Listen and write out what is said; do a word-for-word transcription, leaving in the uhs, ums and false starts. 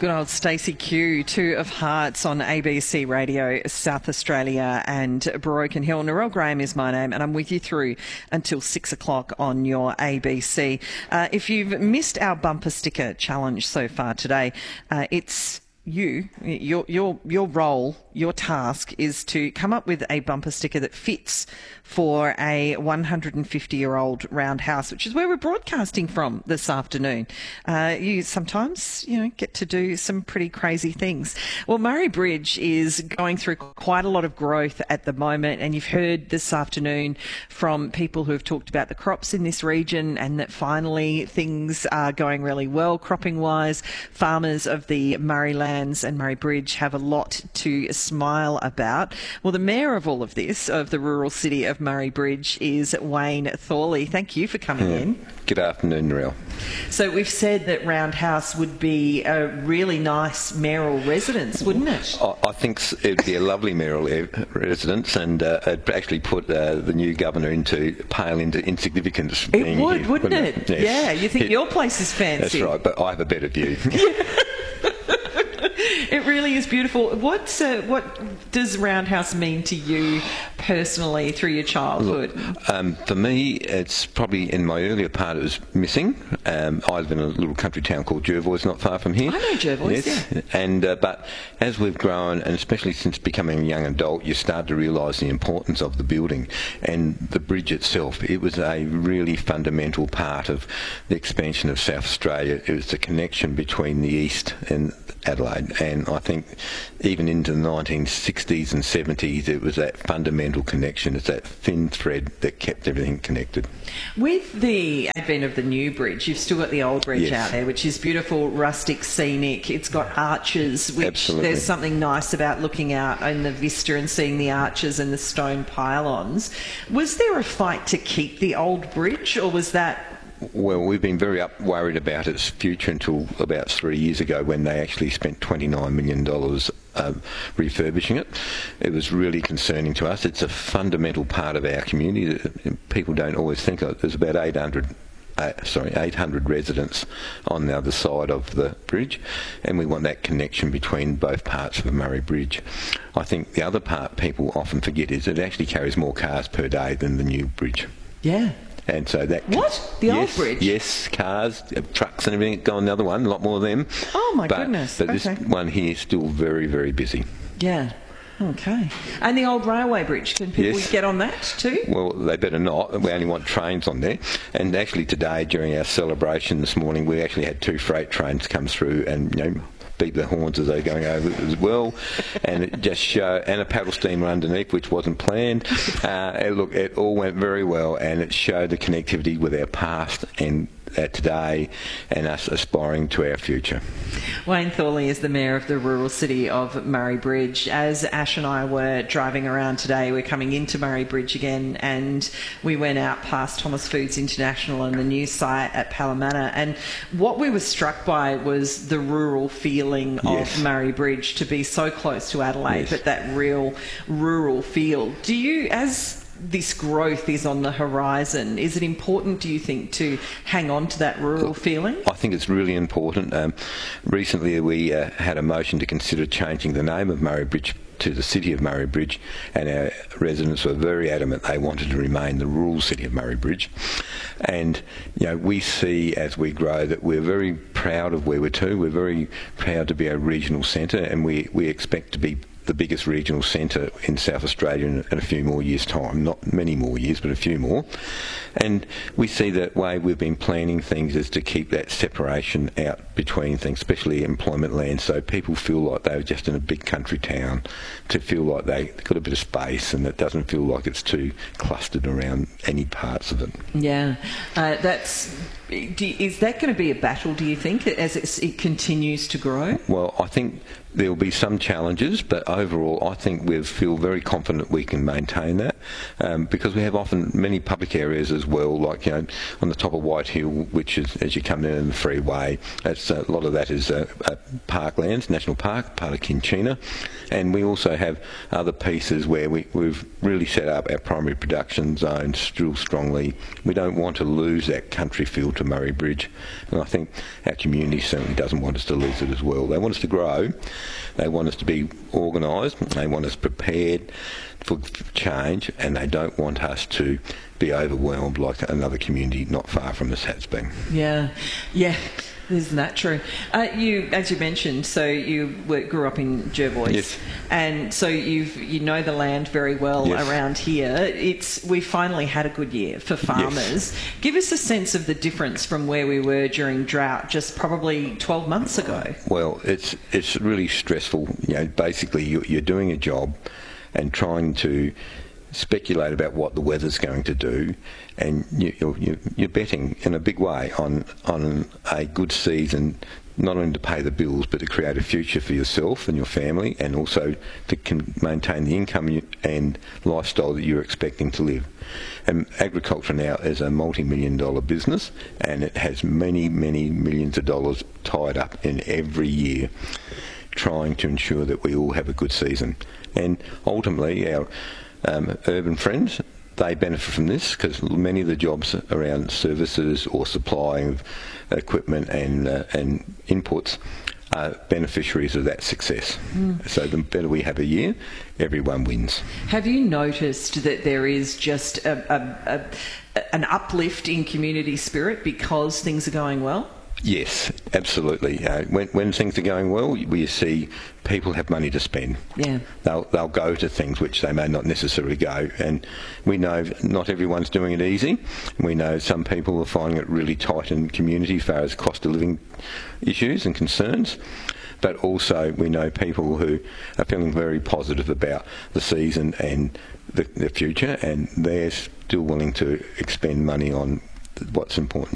Good old Stacey Q, Two of Hearts on A B C Radio, South Australia and Broken Hill. Narelle Graham is my name, and I'm with you through until six o'clock on your A B C. Uh, if you've missed our bumper sticker challenge so far today, uh, it's you, your your your role, your task is to come up with a bumper sticker that fits for a one hundred fifty year old roundhouse, which is where we're broadcasting from this afternoon. Uh, you sometimes, you know, get to do some pretty crazy things. Well, Murray Bridge is going through quite a lot of growth at the moment, and you've heard this afternoon from people who have talked about the crops in this region and that finally things are going really well cropping-wise. Farmers of the Murray Lands and Murray Bridge have a lot to smile about. Well, the mayor of all of this, of the rural city of Murray Bridge, is Wayne Thorley. Thank you for coming yeah. in. Good afternoon, Narelle. So we've said that Roundhouse would be a really nice mayoral residence, wouldn't it? I, I think it would be a lovely mayoral residence, and uh, it'd actually put uh, the new governor into pale into insignificance. It being would, here, wouldn't, wouldn't it? it? Yes. Yeah, you think it, your place is fancy. That's right, but I have a better view. It really is beautiful. What uh, what does Roundhouse mean to you personally through your childhood? Look, um, for me, it's probably in my earlier part it was missing. Um, I live in a little country town called Jervois, not far from here. I know Jervois, yes. yeah. And uh, but as we've grown, and especially since becoming a young adult, you start to realise the importance of the building and the bridge itself. It was a really fundamental part of the expansion of South Australia. It was the connection between the east and Adelaide, and I think even into the nineteen sixties and seventies it was that fundamental connection. It's that thin thread that kept everything connected. With the advent of the new bridge, you've still got the old bridge yes. out there, which is beautiful, rustic, scenic. It's got arches, which Absolutely. There's something nice about looking out in the vista and seeing the arches and the stone pylons. Was there a fight to keep the old bridge, or was that... Well, we've been very up worried about its future until about three years ago when they actually spent twenty-nine million dollars uh, refurbishing it. It was really concerning to us. It's a fundamental part of our community. People don't always think of it. There's about eight hundred Uh, sorry, eight hundred residents on the other side of the bridge, and we want that connection between both parts of the Murray Bridge. I think the other part people often forget is it actually carries more cars per day than the new bridge. Yeah. And so that what? The yes, old bridge? Yes, cars, trucks and everything go on the other one, a lot more of them. Oh my but, goodness. But okay. this one here is still very, very busy. Yeah. Okay. And the old railway bridge, can people yes. get on that too? Well, they better not. We only want trains on there. And actually today, during our celebration this morning, we actually had two freight trains come through and, you know, beep the horns as they're going over as well, and it just show, and a paddle steamer underneath, which wasn't planned. Uh, and look, it all went very well, and it showed the connectivity with our past and uh, today, and us aspiring to our future. Wayne Thorley is the mayor of the rural city of Murray Bridge. As Ash and I were driving around today, we're coming into Murray Bridge again, and we went out past Thomas Foods International and the new site at Palomana, and what we were struck by was the rural feeling of yes. Murray Bridge, to be so close to Adelaide, yes. but that real rural feel. Do you, as this growth is on the horizon, is it important, do you think, to hang on to that rural feeling? I think it's really important. Um, recently we uh, had a motion to consider changing the name of Murray Bridge to the City of Murray Bridge, and our residents were very adamant they wanted to remain the rural city of Murray Bridge. And you know, we see as we grow that we're very proud of where we're to. We're very proud to be a regional centre, and we, we expect to be the biggest regional centre in South Australia in, in a few more years' time. Not many more years, but a few more. And we see that way we've been planning things is to keep that separation out between things, especially employment land, so people feel like they're just in a big country town, to feel like they've got a bit of space and it doesn't feel like it's too clustered around any parts of it. Yeah, uh, that's... Do you, is that going to be a battle, do you think, as it's, it continues to grow? Well, I think there will be some challenges, but overall I think we feel very confident we can maintain that, um, because we have often many public areas as well, like, you know, on the top of White Hill, which is as you come in the freeway, it's A lot of that is uh, uh, parklands, National Park, part of Kinchina, and we also have other pieces where we, we've really set up our primary production zones still strongly. We don't want to lose that country feel to Murray Bridge, and I think our community certainly doesn't want us to lose it as well. They want us to grow, they want us to be organised, they want us prepared for change, and they don't want us to be overwhelmed like another community not far from us has been. Yeah, yeah. Isn't that true? Uh, you, as you mentioned, so you were, grew up in Jervois, yes, and so you've you know the land very well yes. around here. It's we finally had a good year for farmers. Yes. Give us a sense of the difference from where we were during drought, just probably twelve months ago. Well, it's it's really stressful. You know, basically you, you're doing a job and trying to speculate about what the weather's going to do, and you, you're, you're betting in a big way on on a good season, not only to pay the bills but to create a future for yourself and your family, and also to can maintain the income you, and lifestyle that you're expecting to live. And agriculture now is a multi-million dollar business, and it has many, many millions of dollars tied up in every year trying to ensure that we all have a good season. And ultimately our Um, urban friends, they benefit from this because many of the jobs around services or supply of equipment and uh, and inputs are beneficiaries of that success. Mm. So the better we have a year, everyone wins. Have you noticed that there is just a, a, a, an uplift in community spirit because things are going well? Yes, absolutely. Uh, when, when things are going well, we see people have money to spend. Yeah. They'll, they'll go to things which they may not necessarily go. And we know not everyone's doing it easy. We know some people are finding it really tight in community as far as cost of living issues and concerns. But also we know people who are feeling very positive about the season and the, the future, and they're still willing to expend money on what's important